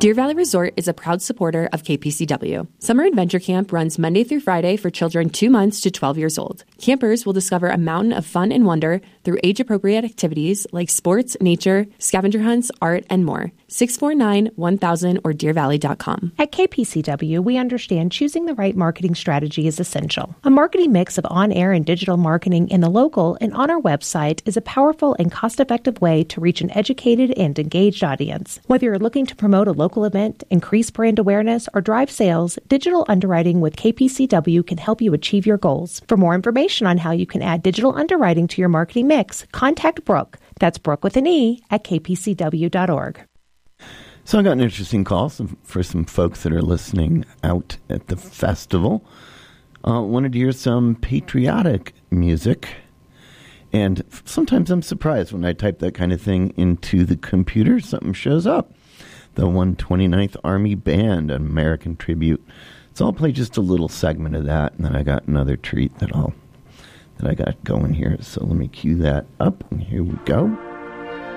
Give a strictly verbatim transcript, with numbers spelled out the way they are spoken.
Deer Valley Resort is a proud supporter of K P C W. Summer Adventure Camp runs Monday through Friday for children two months to twelve years old. Campers will discover a mountain of fun and wonder through age-appropriate activities like sports, nature, scavenger hunts, art, and more. six four nine, one thousand or deer valley dot com. At K P C W, we understand choosing the right marketing strategy is essential. A marketing mix of on-air and digital marketing in the local and on our website is a powerful and cost-effective way to reach an educated and engaged audience. Whether you're looking to promote a local event, increase brand awareness, or drive sales, digital underwriting with K P C W can help you achieve your goals. For more information on how you can add digital underwriting to your marketing mix, contact Brooke. That's Brooke with an E at k p c w dot org. So I got an interesting call some, for some folks that are listening out at the festival. Uh, wanted to hear some patriotic music. And sometimes I'm surprised when I type that kind of thing into the computer, something shows up. The one hundred twenty-ninth Army Band, an American tribute. So I'll play just a little segment of that, and then I got another treat that I'll that I got going here. So let me cue that up, and here we go.